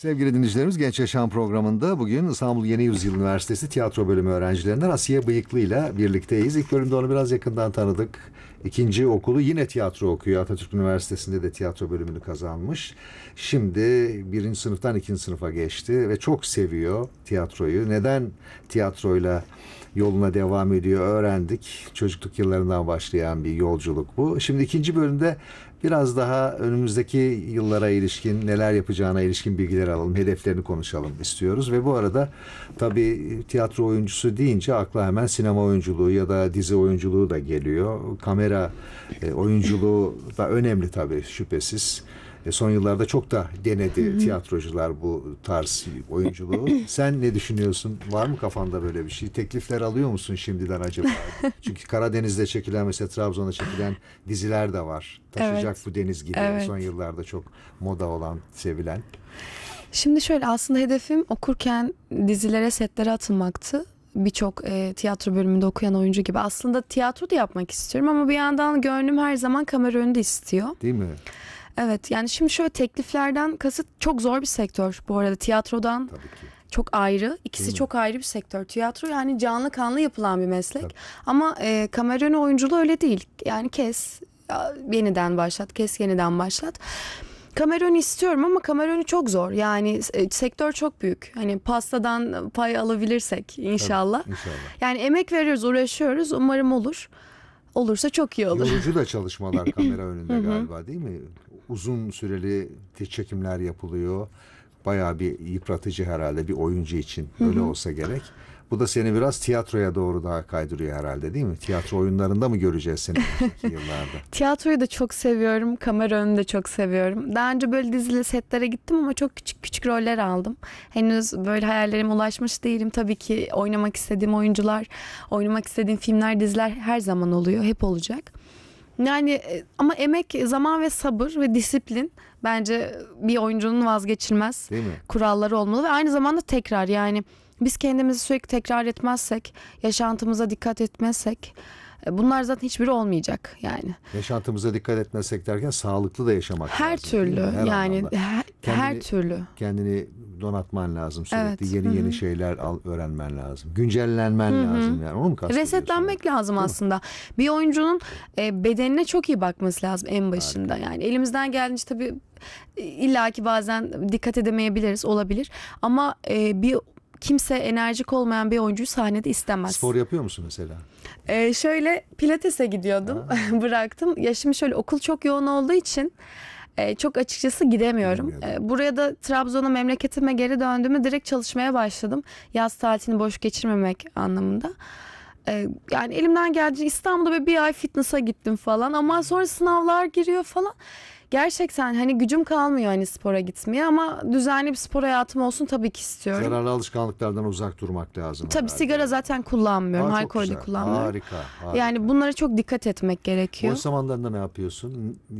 Sevgili dinleyicilerimiz, Genç Yaşam programında bugün İstanbul Yeni Yüzyıl Üniversitesi Tiyatro Bölümü öğrencilerinden Asiye Bıyıklı ile birlikteyiz. İlk bölümde onu biraz yakından tanıdık. İkinci okulu yine tiyatro okuyor. Atatürk Üniversitesi'nde de tiyatro bölümünü kazanmış. Şimdi birinci sınıftan ikinci sınıfa geçti ve çok seviyor tiyatroyu. Neden tiyatroyla yoluna devam ediyor öğrendik. Çocukluk yıllarından başlayan bir yolculuk bu. Şimdi ikinci bölümde biraz daha önümüzdeki yıllara ilişkin, neler yapacağına ilişkin bilgiler alalım, hedeflerini konuşalım istiyoruz. Ve bu arada tabii tiyatro oyuncusu deyince akla hemen sinema oyunculuğu ya da dizi oyunculuğu da geliyor. Kamera oyunculuğu da önemli tabii, şüphesiz. Son yıllarda çok da denedi tiyatrocular bu tarz oyunculuğu. Sen ne düşünüyorsun? Var mı kafanda böyle bir şey? Teklifler alıyor musun şimdiden acaba? Çünkü Karadeniz'de çekilen, mesela Trabzon'da çekilen diziler de var. Taşacak bu deniz gibi. Son yıllarda çok moda olan, sevilen. Şimdi şöyle, aslında hedefim okurken dizilere, setlere atılmaktı. Birçok tiyatro bölümünde okuyan oyuncu gibi. Aslında tiyatro da yapmak istiyorum ama bir yandan gönlüm her zaman kamera önünde istiyor. Değil mi? Evet, yani şimdi şöyle, tekliflerden kasıt, çok zor bir sektör bu arada, tiyatrodan çok ayrı. İkisi çok ayrı bir sektör. Tiyatro yani canlı kanlı yapılan bir meslek. Tabii. Ama kamera önü oyunculuğu öyle değil. Yani yeniden başlat, yeniden başlat. Kamera önü istiyorum ama kamera önü çok zor. Yani sektör çok büyük. Hani pastadan pay alabilirsek inşallah. Tabii, inşallah. Yani emek veriyoruz, uğraşıyoruz. Umarım olur. Olursa çok iyi olur. Yorucu da çalışmalar kamera önünde galiba, değil mi? Uzun süreli çekimler yapılıyor. Bayağı bir yıpratıcı herhalde bir oyuncu için. Öyle olsa gerek. Bu da seni biraz tiyatroya doğru daha kaydırıyor herhalde, değil mi? Tiyatro oyunlarında mı göreceğiz seni önümüzdeki yıllarda? Tiyatroyu da çok seviyorum. Kamera önünü de çok seviyorum. Daha önce böyle dizili setlere gittim ama çok küçük roller aldım. Henüz böyle hayallerime ulaşmış değilim. Tabii ki oynamak istediğim oyuncular, oynamak istediğim filmler, diziler her zaman oluyor. Hep olacak. Yani ama emek, zaman ve sabır ve disiplin bence bir oyuncunun vazgeçilmez kuralları olmalı ve aynı zamanda tekrar, yani biz kendimizi sürekli tekrar etmezsek, yaşantımıza dikkat etmezsek bunlar zaten hiçbiri olmayacak yani. Yaşantımıza dikkat etmezsek derken sağlıklı da yaşamak lazım. Her türlü yani her türlü. Kendini donatman lazım sürekli. Yeni şeyler öğrenmen lazım. Güncellenmen lazım yani. Onu mu kastediyorsun? Resetlenmek lazım aslında. Bir oyuncunun bedenine çok iyi bakması lazım en başında. Harika. Yani elimizden geldiğince tabii illaki bazen dikkat edemeyebiliriz, olabilir. Ama kimse enerjik olmayan bir oyuncuyu sahnede istemez. Spor yapıyor musun mesela? Şöyle pilatese gidiyordum. Bıraktım. Ya şimdi şöyle, okul çok yoğun olduğu için çok açıkçası gidemiyorum. Buraya da Trabzon'a, memleketime geri döndüğümde direkt çalışmaya başladım. Yaz tatilini boş geçirmemek anlamında. Yani elimden geldiğince İstanbul'da bir ay fitness'a gittim falan ama sonra sınavlar giriyor falan. Gerçekten hani gücüm kalmıyor hani spora gitmeye ama düzenli bir spor hayatım olsun tabii ki istiyorum. Zararlı alışkanlıklardan uzak durmak lazım. Tabii herhalde. Sigara zaten kullanmıyorum. Alkol de kullanmıyorum. Harika. Yani bunlara çok dikkat etmek gerekiyor. Boş zamanlarında ne yapıyorsun?